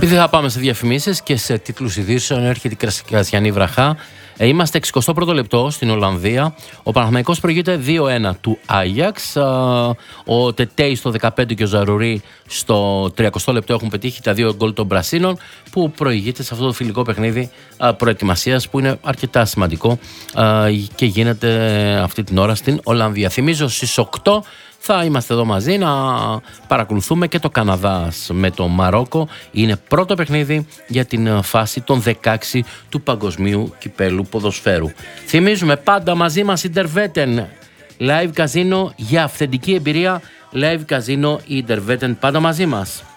Επειδή θα πάμε σε διαφημίσεις και σε τίτλους ειδήσεων, έρχεται η Κρασιανή βραχά. Είμαστε 61ο λεπτό στην Ολλανδία. Ο Παναθηναϊκός προηγείται 2-1 του Άγιαξ. Ο Τετέι στο 15 και ο Ζαρουρί στο 30 λεπτό έχουν πετύχει τα 2 γκολ των Πρασίνων, που προηγείται σε αυτό το φιλικό παιχνίδι προετοιμασίας που είναι αρκετά σημαντικό και γίνεται αυτή την ώρα στην Ολλανδία. Θυμίζω στις 8 θα είμαστε εδώ μαζί να παρακολουθούμε και το Καναδάς με το Μαρόκο. Είναι πρώτο παιχνίδι για την φάση των 16 του Παγκοσμίου Κυπέλου Ποδοσφαίρου. Θυμίζουμε πάντα μαζί μας Interwetten Live Casino για αυθεντική εμπειρία. Live Casino Interwetten πάντα μαζί μας.